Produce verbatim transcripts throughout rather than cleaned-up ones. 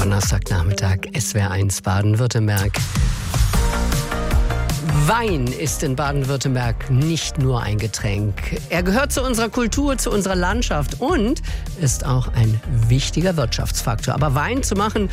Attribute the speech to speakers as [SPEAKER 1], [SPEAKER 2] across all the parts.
[SPEAKER 1] Donnerstagnachmittag, S W R eins Baden-Württemberg. Wein ist in Baden-Württemberg nicht nur ein Getränk. Er gehört zu unserer Kultur, zu unserer Landschaft und ist auch ein wichtiger Wirtschaftsfaktor. Aber Wein zu machen,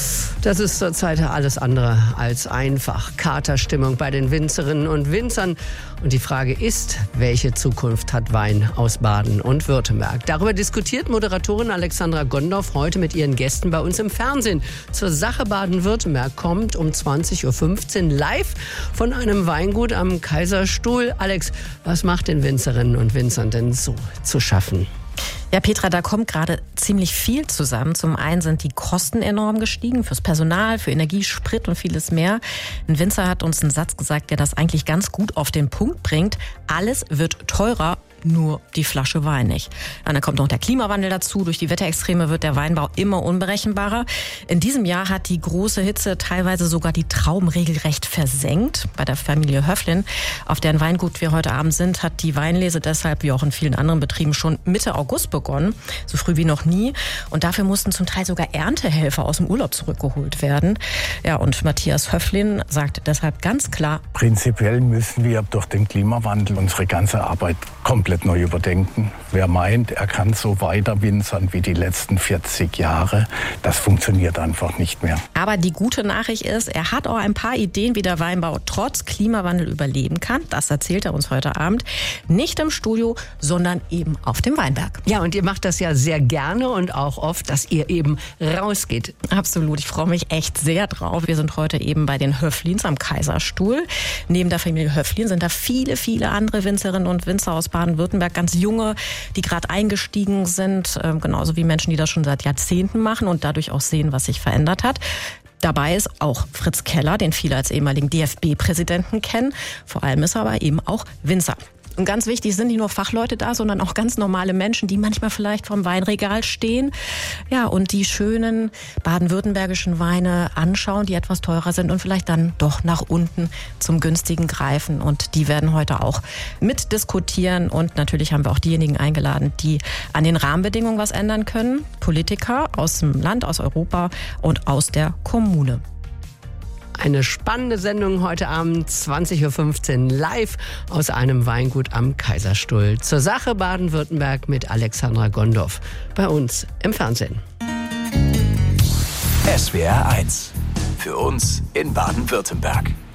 [SPEAKER 1] das ist zurzeit alles andere als einfach. Katerstimmung bei den Winzerinnen und Winzern. Und die Frage ist, welche Zukunft hat Wein aus Baden und Württemberg? Darüber diskutiert Moderatorin Alexandra Gondorf heute mit ihren Gästen bei uns im Fernsehen. Zur Sache Baden-Württemberg kommt um zwanzig Uhr fünfzehn live von einem Weingut am Kaiserstuhl. Alex, was macht den Winzerinnen und Winzern denn so zu schaffen?
[SPEAKER 2] Ja, Petra, da kommt gerade ziemlich viel zusammen. Zum einen sind die Kosten enorm gestiegen fürs Personal, für Energie, Sprit und vieles mehr. Ein Winzer hat uns einen Satz gesagt, der das eigentlich ganz gut auf den Punkt bringt. Alles wird teurer, nur die Flasche Wein nicht. Und dann kommt noch der Klimawandel dazu. Durch die Wetterextreme wird der Weinbau immer unberechenbarer. In diesem Jahr hat die große Hitze teilweise sogar die Trauben regelrecht versenkt. Bei der Familie Höfflin, auf deren Weingut wir heute Abend sind, hat die Weinlese deshalb, wie auch in vielen anderen Betrieben, schon Mitte August begonnen. So früh wie noch nie. Und dafür mussten zum Teil sogar Erntehelfer aus dem Urlaub zurückgeholt werden. Ja, und Matthias Höfflin sagt deshalb ganz klar:
[SPEAKER 3] Prinzipiell müssen wir durch den Klimawandel unsere ganze Arbeit komplett neu überdenken. Wer meint, er kann so weiter winzern wie die letzten vierzig Jahre, das funktioniert einfach nicht mehr.
[SPEAKER 2] Aber die gute Nachricht ist, er hat auch ein paar Ideen, wie der Weinbau trotz Klimawandel überleben kann. Das erzählt er uns heute Abend. Nicht im Studio, sondern eben auf dem Weinberg.
[SPEAKER 1] Ja, und ihr macht das ja sehr gerne und auch oft, dass ihr eben rausgeht.
[SPEAKER 2] Absolut, ich freue mich echt sehr drauf. Wir sind heute eben bei den Höfflins am Kaiserstuhl. Neben der Familie Höfflin sind da viele, viele andere Winzerinnen und Winzer aus Baden-Württemberg, ganz junge, die gerade eingestiegen sind, äh, genauso wie Menschen, die das schon seit Jahrzehnten machen und dadurch auch sehen, was sich verändert hat. Dabei ist auch Fritz Keller, den viele als ehemaligen D F B-Präsidenten kennen. Vor allem ist er aber eben auch Winzer. Und ganz wichtig, sind nicht nur Fachleute da, sondern auch ganz normale Menschen, die manchmal vielleicht vorm Weinregal stehen, ja, und die schönen baden-württembergischen Weine anschauen, die etwas teurer sind und vielleicht dann doch nach unten zum günstigen greifen. Und die werden heute auch mitdiskutieren. Und natürlich haben wir auch diejenigen eingeladen, die an den Rahmenbedingungen was ändern können. Politiker aus dem Land, aus Europa und aus der Kommune.
[SPEAKER 1] Eine spannende Sendung heute Abend, zwanzig Uhr fünfzehn, live aus einem Weingut am Kaiserstuhl. Zur Sache Baden-Württemberg mit Alexandra Gondorf bei uns im Fernsehen.
[SPEAKER 4] S W R eins. Für uns in Baden-Württemberg.